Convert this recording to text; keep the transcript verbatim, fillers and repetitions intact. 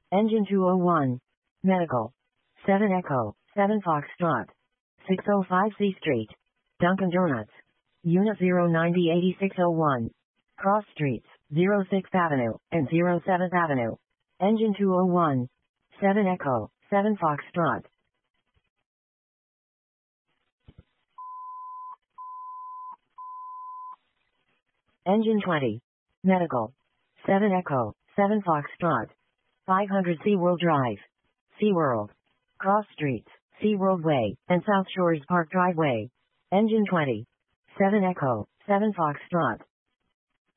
Engine two oh one. Medical. seven Echo, seven Foxtrot. six oh five C Street. Dunkin' Donuts. Unit zero nine zero eight six oh one. Cross Streets, zero sixth Avenue, and zero seventh Avenue. Engine two oh one. seven Echo, seven Foxtrot. Engine twenty. Medical. seven Echo, seven Foxtrot. five hundred SeaWorld Drive. SeaWorld. Cross Streets, SeaWorld Way, and South Shores Park Driveway. Engine twenty. seven Echo, seven Foxtrot.